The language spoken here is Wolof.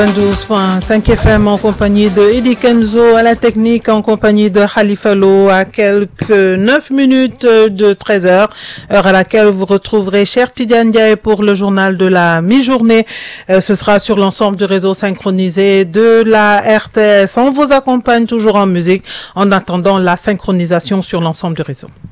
12.5 FM en compagnie de Eddie Kenzo à la technique, en compagnie de Khalifa Lo à quelques 9 minutes de 13h, heure à laquelle vous retrouverez Cher Tidiane Ndiaye pour le journal de la mi-journée. Ce sera sur l'ensemble du réseau synchronisé de la RTS. On vous accompagne toujours en musique en attendant la synchronisation sur l'ensemble du réseau.